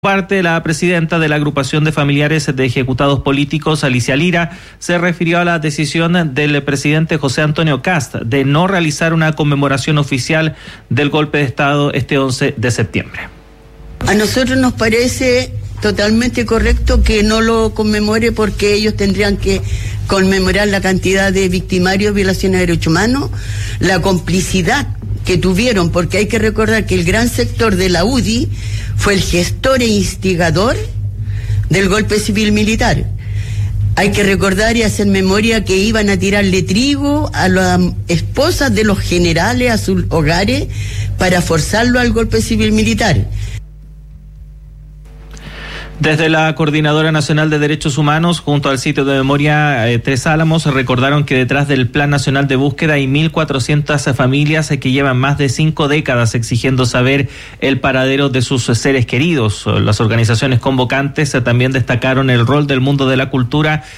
Parte, la presidenta de la agrupación de familiares de ejecutados políticos, Alicia Lira, se refirió a la decisión del presidente José Antonio Kast de no realizar una conmemoración oficial del golpe de Estado este 11 de septiembre. A nosotros nos parece totalmente correcto que no lo conmemore, porque ellos tendrían que conmemorar la cantidad de victimarios, violaciones de derechos humanos, la complicidad que tuvieron, porque hay que recordar que el gran sector de la UDI fue el gestor e instigador del golpe civil militar. Hay que recordar y hacer memoria que iban a tirarle trigo a las esposas de los generales a sus hogares para forzarlo al golpe civil militar. Desde la Coordinadora Nacional de Derechos Humanos, junto al sitio de memoria Tres Álamos, recordaron que detrás del Plan Nacional de Búsqueda hay 1.400 familias que llevan más de 5 décadas exigiendo saber el paradero de sus seres queridos. Las organizaciones convocantes también destacaron el rol del mundo de la cultura